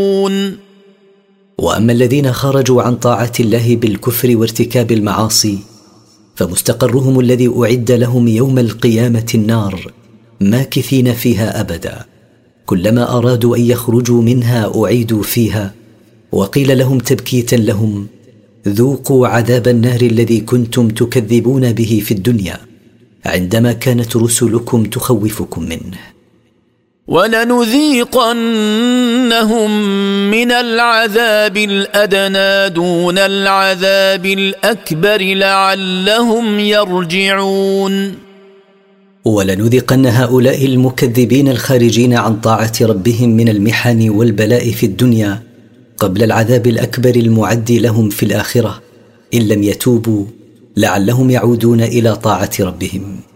وأما الذين خرجوا عن طاعة الله بالكفر وارتكاب المعاصي فمستقرهم الذي أعد لهم يوم القيامة النار ماكثين فيها أبدا، كلما أرادوا أن يخرجوا منها أعيدوا فيها، وقيل لهم تبكيتا لهم: ذوقوا عذاب النار الذي كنتم تكذبون به في الدنيا عندما كانت رسلكم تخوفكم منه. ولنذيقنهم من العذاب الأدنى دون العذاب الأكبر لعلهم يرجعون. ولنذيقن هؤلاء المكذبين الخارجين عن طاعة ربهم من المحن والبلاء في الدنيا قبل العذاب الأكبر المعد لهم في الآخرة إن لم يتوبوا لعلهم يعودون إلى طاعة ربهم.